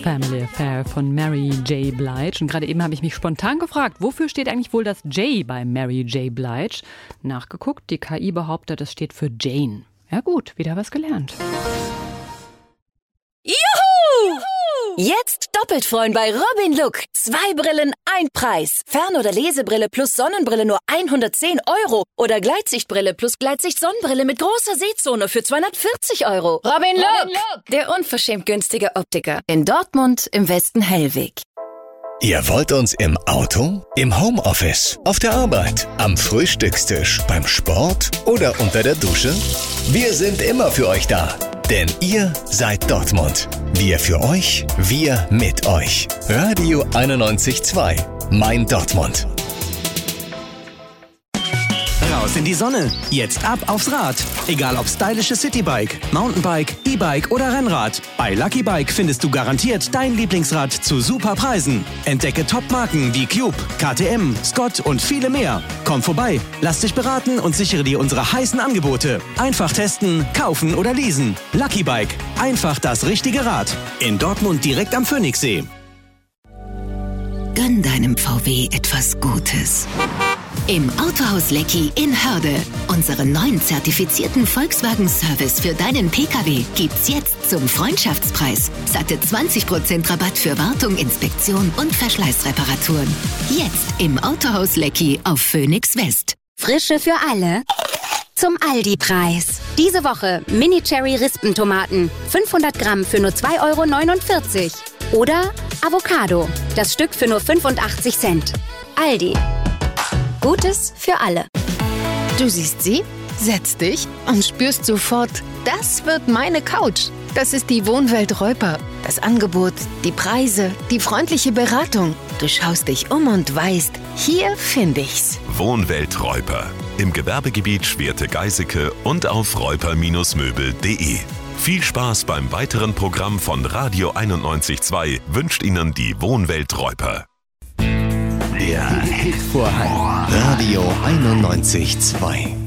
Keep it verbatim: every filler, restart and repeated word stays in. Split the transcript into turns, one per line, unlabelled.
Family Affair von Mary J. Blige. Und gerade eben habe ich mich spontan gefragt, wofür steht eigentlich wohl das J bei Mary J. Blige? Nachgeguckt, die K I behauptet, es steht für Jane. Ja gut, wieder was gelernt.
Juhu! Jetzt doppelt freuen bei Robin Look. Zwei Brillen, ein Preis. Fern- oder Lesebrille plus Sonnenbrille nur hundertzehn Euro. Oder Gleitsichtbrille plus Gleitsicht-Sonnenbrille mit großer Sehzone für zweihundertvierzig Euro. Robin Look, Robin Look, der unverschämt günstige Optiker. In Dortmund, im Westen Hellwig.
Ihr wollt uns im Auto, im Homeoffice, auf der Arbeit, am Frühstückstisch, beim Sport oder unter der Dusche? Wir sind immer für euch da. Denn ihr seid Dortmund. Wir für euch, wir mit euch. Radio einundneunzig Komma zwei, mein Dortmund.
Raus in die Sonne. Jetzt ab aufs Rad. Egal ob stylisches Citybike, Mountainbike, E-Bike oder Rennrad. Bei Lucky Bike findest du garantiert dein Lieblingsrad zu super Preisen. Entdecke Top-Marken wie Cube, K T M, Scott und viele mehr. Komm vorbei, lass dich beraten und sichere dir unsere heißen Angebote. Einfach testen, kaufen oder leasen. Lucky Bike. Einfach das richtige Rad. In Dortmund direkt am Phoenixsee.
Gönn deinem V W etwas Gutes. Im Autohaus Leckie in Hörde. Unseren neuen zertifizierten Volkswagen-Service für deinen Pkw gibt's jetzt zum Freundschaftspreis. Satte zwanzig Prozent Rabatt für Wartung, Inspektion und Verschleißreparaturen. Jetzt im Autohaus Leckie auf Phoenix West.
Frische für alle. Zum Aldi-Preis. Diese Woche Mini-Cherry-Rispentomaten. fünfhundert Gramm für nur zwei Euro neunundvierzig. Oder Avocado. Das Stück für nur fünfundachtzig Cent. Aldi. Gutes für alle.
Du siehst sie, setzt dich und spürst sofort, das wird meine Couch. Das ist die Wohnwelt Reuper. Das Angebot, die Preise, die freundliche Beratung. Du schaust dich um und weißt, hier finde ich's.
Wohnwelt Reuper. Im Gewerbegebiet Schwerte-Geiseke und auf reuper Bindestrich möbel punkt de. Viel Spaß beim weiteren Programm von Radio einundneunzig Komma zwei wünscht Ihnen die Wohnwelt Reuper.
Der Hitvorhang. Radio einundneunzig Komma zwei.